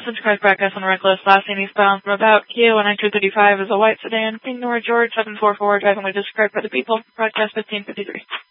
Subscribe broadcast on Reckless. Last seen eastbound from about Kia 19235 is a white sedan. Ignore George 744 driving with described by the people. Broadcast 1553.